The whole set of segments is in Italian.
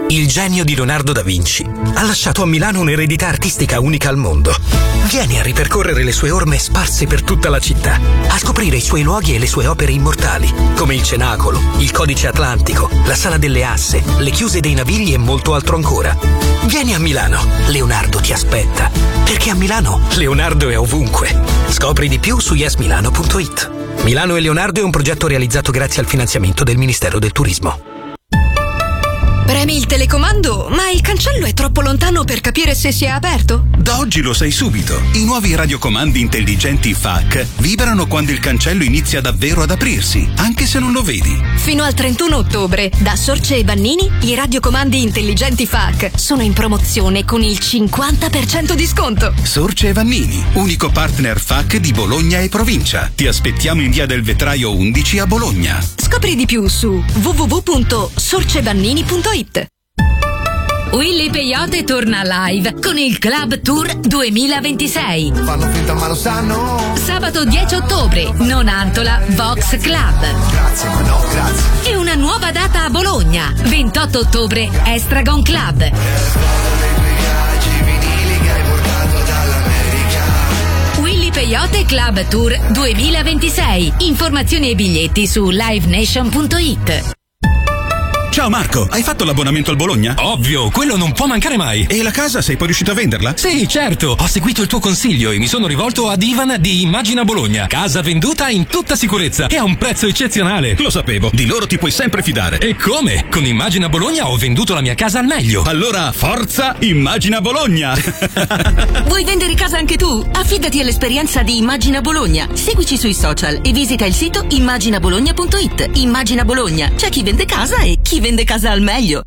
Il genio di Leonardo da Vinci ha lasciato a Milano un'eredità artistica unica al mondo. Vieni a ripercorrere le sue orme sparse per tutta la città, a scoprire i suoi luoghi e le sue opere immortali, come il Cenacolo, il Codice Atlantico, la Sala delle Asse, le chiuse dei Navigli e molto altro ancora. Vieni a Milano, Leonardo ti aspetta, perché a Milano Leonardo è ovunque. Scopri di più su yesmilano.it. Milano e Leonardo è un progetto realizzato grazie al finanziamento del Ministero del Turismo. Premi il telecomando, ma il cancello è troppo lontano per capire se si è aperto? Da oggi lo sai subito. I nuovi radiocomandi intelligenti FAC vibrano quando il cancello inizia davvero ad aprirsi, anche se non lo vedi. Fino al 31 ottobre, da Sorce e Vannini, i radiocomandi intelligenti FAC sono in promozione con il 50% di sconto. Sorce e Vannini, unico partner FAC di Bologna e provincia. Ti aspettiamo in via del Vetraio 11 a Bologna. Scopri di più su www.sorcevannini.it. Willy Peyote torna live con il Club Tour 2026. Fanno finta ma lo sanno. Sabato 10 ottobre, Nonantola Vox Club. Grazie, ma no, grazie. E una nuova data a Bologna, 28 ottobre, Estragon Club. Willy Peyote Club Tour 2026. Informazioni e biglietti su livenation.it. Ciao Marco, hai fatto l'abbonamento al Bologna? Ovvio, quello non può mancare mai. E la casa sei poi riuscito a venderla? Sì, certo, ho seguito il tuo consiglio e mi sono rivolto ad Ivan di Immagina Bologna. Casa venduta in tutta sicurezza e a un prezzo eccezionale. Lo sapevo, di loro ti puoi sempre fidare. E come? Con Immagina Bologna ho venduto la mia casa al meglio. Allora, forza Immagina Bologna! Vuoi vendere casa anche tu? Affidati all'esperienza di Immagina Bologna. Seguici sui social e visita il sito immaginabologna.it. Immagina Bologna, c'è chi vende casa e chi vende casa al meglio.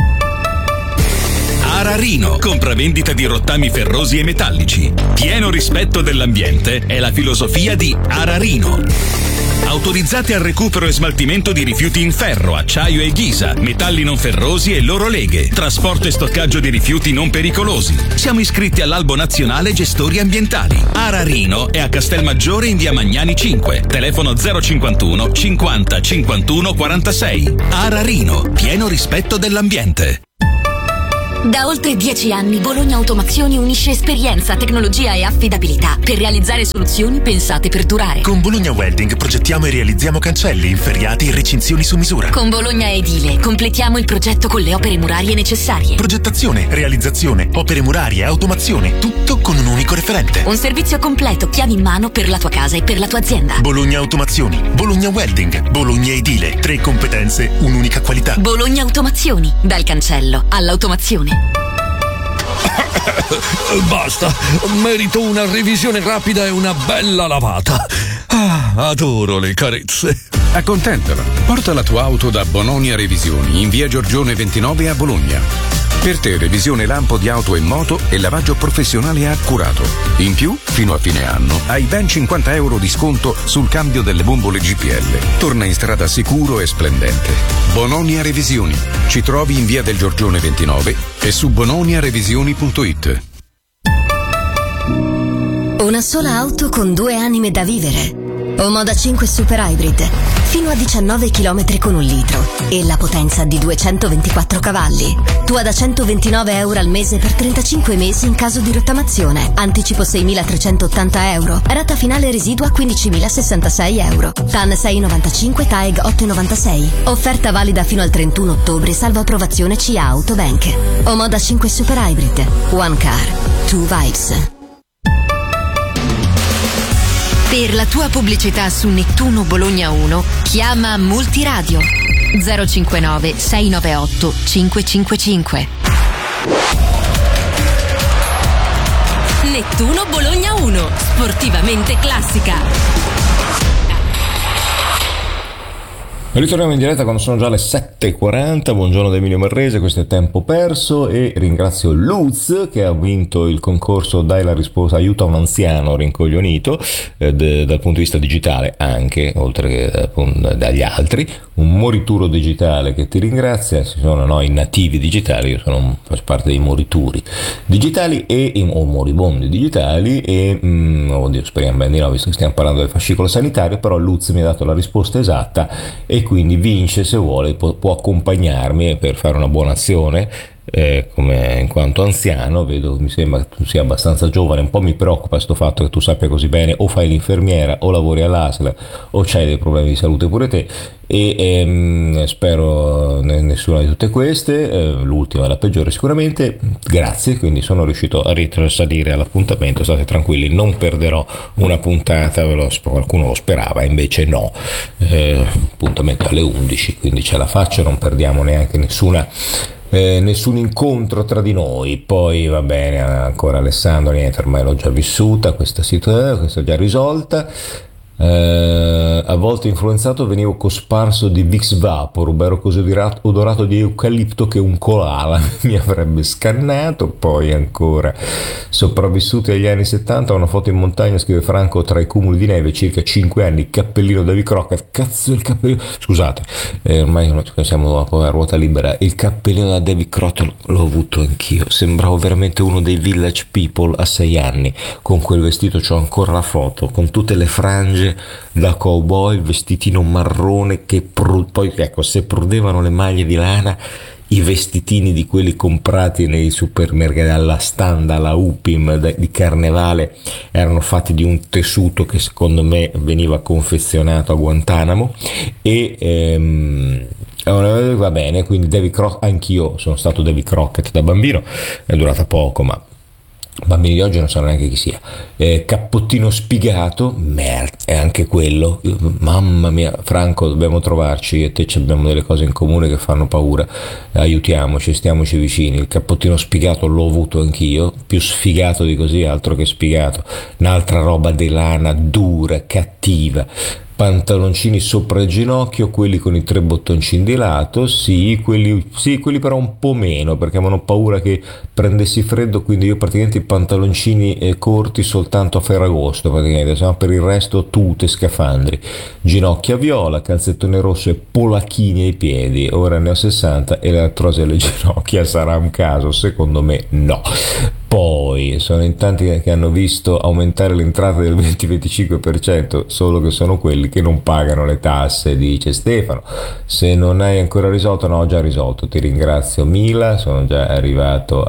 Ararino, compravendita di rottami ferrosi e metallici. Pieno rispetto dell'ambiente è la filosofia di Ararino. Autorizzati al recupero e smaltimento di rifiuti in ferro, acciaio e ghisa, metalli non ferrosi e loro leghe, trasporto e stoccaggio di rifiuti non pericolosi. Siamo iscritti all'Albo Nazionale Gestori Ambientali. Ararino è a Castelmaggiore in via Magnani 5, telefono 051 50 51 46. Ararino, pieno rispetto dell'ambiente. Da oltre 10 anni Bologna Automazioni unisce esperienza, tecnologia e affidabilità per realizzare soluzioni pensate per durare. Con Bologna Welding progettiamo e realizziamo cancelli, inferriati e recinzioni su misura. Con Bologna Edile completiamo il progetto con le opere murarie necessarie. Progettazione, realizzazione, opere murarie, automazione, tutto con un unico referente. Un servizio completo, chiavi in mano per la tua casa e per la tua azienda. Bologna Automazioni, Bologna Welding, Bologna Edile. 3 competenze, un'unica qualità. Bologna Automazioni, dal cancello all'automazione. Basta, merito una revisione rapida e una bella lavata. Adoro le carezze. Accontentala. Porta la tua auto da Bononia Revisioni in via Giorgione 29 a Bologna. Per te revisione lampo di auto e moto e lavaggio professionale accurato. In più, fino a fine anno, hai ben 50 euro di sconto sul cambio delle bombole GPL. Torna in strada sicuro e splendente. Bononia Revisioni. Ci trovi in via del Giorgione 29 e su bononiarevisioni.it. Una sola auto con 2 anime da vivere. Omoda 5 Super Hybrid, fino a 19 km con 1 litro e la potenza di 224 cavalli. Tua da 129 euro al mese per 35 mesi in caso di rottamazione. Anticipo 6.380 euro. Rata finale residua 15.066 euro. TAN 6,95, TAEG 8,96. Offerta valida fino al 31 ottobre, salvo approvazione CA Autobank. Omoda 5 Super Hybrid. One car, two vibes. Per la tua pubblicità su Nettuno Bologna 1, chiama Multiradio 059 698 555. Nettuno Bologna 1, sportivamente classica. Ritorniamo in diretta quando sono già le 7.40. Buongiorno da Emilio Marrese, questo è Tempo Perso e ringrazio Luz che ha vinto il concorso Dai la risposta, aiuta un anziano rincoglionito dal punto di vista digitale anche, oltre che dagli altri, un morituro digitale che ti ringrazia. Ci sono i nativi digitali, io faccio parte dei morituri digitali o moribondi digitali e oddio, speriamo bene di no, visto che stiamo parlando del fascicolo sanitario, però Lutz mi ha dato la risposta esatta e quindi vince. Se vuole può accompagnarmi per fare una buona azione. Come in quanto anziano, vedo, mi sembra che tu sia abbastanza giovane, un po' mi preoccupa questo fatto che tu sappia così bene, o fai l'infermiera o lavori all'ASL o c'hai dei problemi di salute pure te, e spero nessuna di tutte queste, l'ultima è la peggiore sicuramente. Grazie, quindi sono riuscito a risalire all'appuntamento, state tranquilli, non perderò una puntata, qualcuno lo sperava, invece no, appuntamento alle 11, quindi ce la faccio, non perdiamo neanche nessun incontro tra di noi. Poi va bene, ancora Alessandro, niente, ormai l'ho già vissuta questa situazione, questa è già risolta. A volte influenzato venivo cosparso di Vicks Vapor, ero così odorato di eucalipto che un koala mi avrebbe scannato. Poi ancora sopravvissuti agli anni 70, una foto in montagna, scrive Franco, tra i cumuli di neve, circa 5 anni, cappellino Davy Crockett, cazzo il cappellino, scusate, ormai siamo a ruota libera, il cappellino da Davy Crockett l'ho avuto anch'io, sembravo veramente uno dei Village People a 6 anni, con quel vestito, c'ho ancora la foto, con tutte le frange da cowboy, il vestitino marrone che poi ecco, se prudevano le maglie di lana, i vestitini di quelli comprati nei supermercati alla Stand, alla Upim di Carnevale, erano fatti di un tessuto che secondo me veniva confezionato a Guantanamo e va bene, quindi Davy Crockett, anch'io sono stato Davy Crockett da bambino, è durata poco, ma bambini di oggi non sanno neanche chi sia. Cappottino spigato, merda, è anche quello, mamma mia. Franco, dobbiamo trovarci, io e te abbiamo delle cose in comune che fanno paura, aiutiamoci, stiamoci vicini. Il cappottino spigato l'ho avuto anch'io, più sfigato di così, altro che spigato, un'altra roba di lana dura, cattiva. Pantaloncini sopra il ginocchio, quelli con i 3 bottoncini di lato, quelli però un po' meno, perché avevano paura che prendessi freddo, quindi io praticamente i pantaloncini corti soltanto a Ferragosto, praticamente, se no per il resto tute, scafandri, ginocchia viola, calzettone rosso e polacchini ai piedi. Ora ne ho 60 e l'artrosi alle ginocchia sarà un caso? Secondo me no. Poi sono in tanti che hanno visto aumentare l'entrata del 20-25%, solo che sono quelli che non pagano le tasse, dice Stefano. Se non hai ancora risolto, no, ho già risolto, ti ringrazio Mila, sono già arrivato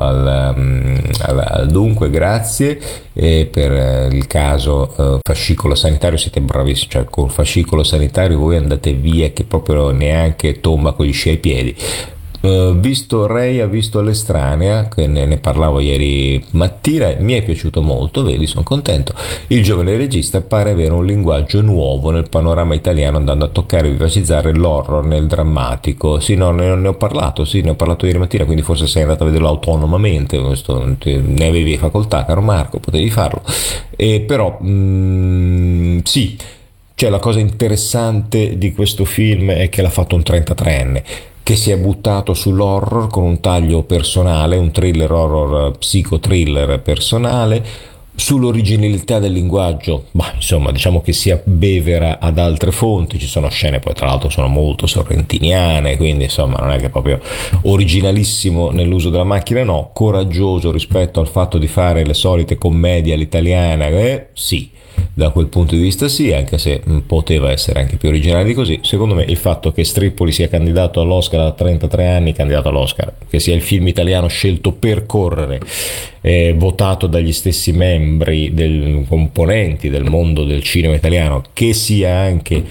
al dunque, grazie. E per il caso fascicolo sanitario siete bravissimi, cioè col fascicolo sanitario voi andate via che proprio neanche tomba con gli sci ai piedi. Visto Ray, ha visto L'Estranea, che ne parlavo ieri mattina, mi è piaciuto molto, vedi, sono contento. Il giovane regista pare avere un linguaggio nuovo nel panorama italiano, andando a toccare e vivacizzare l'horror nel drammatico. Sì, no, ne ho parlato ieri mattina, quindi forse sei andato a vederlo autonomamente, ne avevi facoltà, caro Marco, potevi farlo. Però sì, cioè la cosa interessante di questo film è che l'ha fatto un 33enne che si è buttato sull'horror con un taglio personale, un thriller horror, psico-thriller personale, sull'originalità del linguaggio, insomma, diciamo che si abbevera ad altre fonti, ci sono scene poi tra l'altro sono molto sorrentiniane, quindi insomma non è che proprio originalissimo nell'uso della macchina, no, coraggioso rispetto al fatto di fare le solite commedie all'italiana, sì. Da quel punto di vista sì, anche se poteva essere anche più originale di così. Secondo me il fatto che Strippoli sia candidato all'Oscar a 33 anni, candidato all'Oscar, che sia il film italiano scelto per correre, votato dagli stesti membri, componenti del mondo del cinema italiano, che sia anche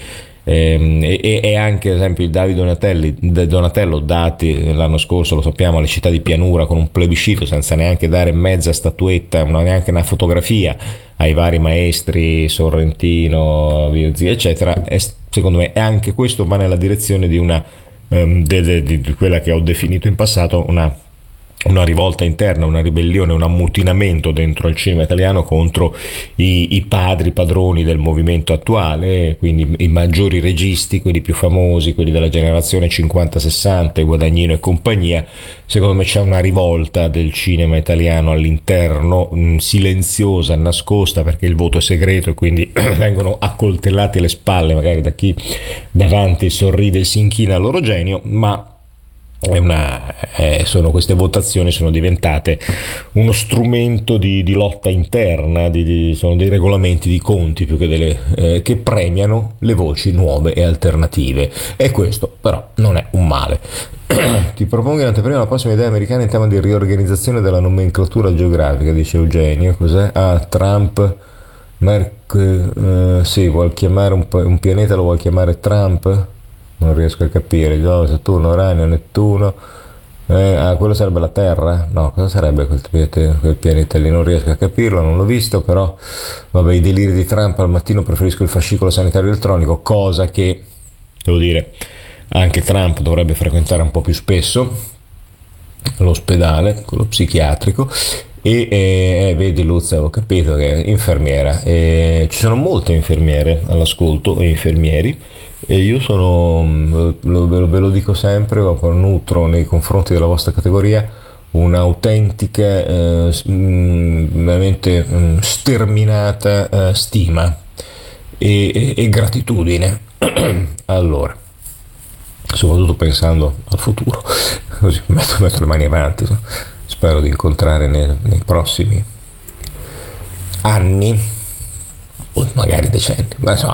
e anche ad esempio il Davide Donatello dati l'anno scorso, lo sappiamo, alle Città di Pianura con un plebiscito senza neanche dare mezza statuetta, neanche una fotografia ai vari maestri Sorrentino, Virzì eccetera, secondo me anche questo va nella direzione di una di quella che ho definito in passato una una rivolta interna, una ribellione, un ammutinamento dentro il cinema italiano contro i padroni del movimento attuale, quindi i maggiori registi, quelli più famosi, quelli della generazione 50-60, Guadagnino e compagnia. Secondo me c'è una rivolta del cinema italiano all'interno, silenziosa, nascosta, perché il voto è segreto e quindi vengono accoltellati alle spalle magari da chi davanti sorride e si inchina al loro genio, ma sono queste votazioni sono diventate uno strumento di lotta interna, sono dei regolamenti di conti più che che premiano le voci nuove e alternative, e questo però non è un male. Ti propongo in anteprima la prossima idea americana in tema di riorganizzazione della nomenclatura geografica, dice Eugenio. Cos'è? Trump, sì, vuol chiamare un pianeta, lo vuol chiamare Trump? Non riesco a capire. Saturno, Uranio, Nettuno. Quello sarebbe la Terra? No, cosa sarebbe quel pianeta lì? Non riesco a capirlo, non l'ho visto, però vabbè, i deliri di Trump. Al mattino preferisco il fascicolo sanitario elettronico, cosa che, devo dire, anche Trump dovrebbe frequentare un po' più spesso l'ospedale, quello psichiatrico. E vedi Luz, ho capito che è infermiera, ci sono molte infermiere all'ascolto e infermieri, e io sono, ve lo dico sempre, nutro nei confronti della vostra categoria un'autentica, veramente sterminata stima e gratitudine. Allora, soprattutto pensando al futuro, così metto le mani avanti, spero di incontrare nei prossimi anni o magari decenni, ma insomma,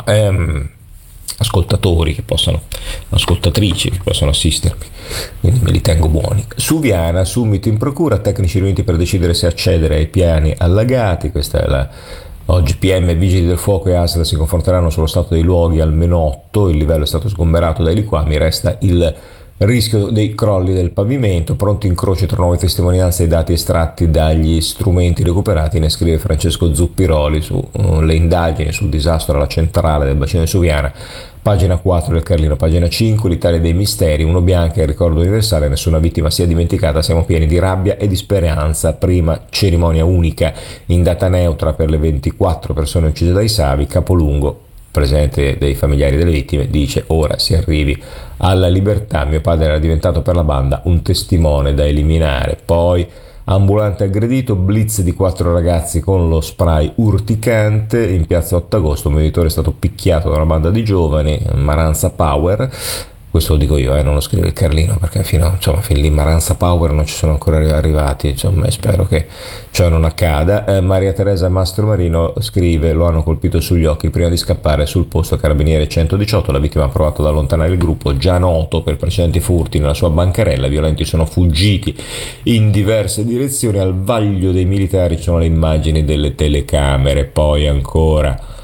ascoltatrici che possono assistermi, quindi me li tengo buoni. Suviana, subito in procura, tecnici riuniti per decidere se accedere ai piani allagati. Questa è oggi PM, Vigili del Fuoco e ASL si confronteranno sullo stato dei luoghi, almeno 8, il livello è stato sgomberato dai liquami, resta il rischio dei crolli del pavimento. Pronti incroci tra nuove testimonianze e dati estratti dagli strumenti recuperati, ne scrive Francesco Zuppiroli sulle indagini sul disastro alla centrale del bacino di Suviana, pagina 4 del Carlino, pagina 5, l'Italia dei misteri, uno bianco e il ricordo universale, nessuna vittima sia dimenticata, siamo pieni di rabbia e di speranza, prima cerimonia unica in data neutra per le 24 persone uccise dai Savi, Capolungo, presidente dei familiari delle vittime, dice ora si arrivi alla libertà, mio padre era diventato per la banda un testimone da eliminare. Poi ambulante aggredito, blitz di 4 ragazzi con lo spray urticante in piazza 8 agosto, un meditore è stato picchiato da una banda di giovani, Maranza Power. Questo lo dico io, non lo scrive il Carlino, perché fin lì Maranza Power non ci sono ancora arrivati, insomma, spero che ciò non accada. Maria Teresa Mastromarino scrive: lo hanno colpito sugli occhi prima di scappare, sul posto Carabinieri 118, la vittima ha provato ad allontanare il gruppo, già noto per precedenti furti nella sua bancarella, i violenti sono fuggiti in diverse direzioni, al vaglio dei militari ci sono le immagini delle telecamere. Poi ancora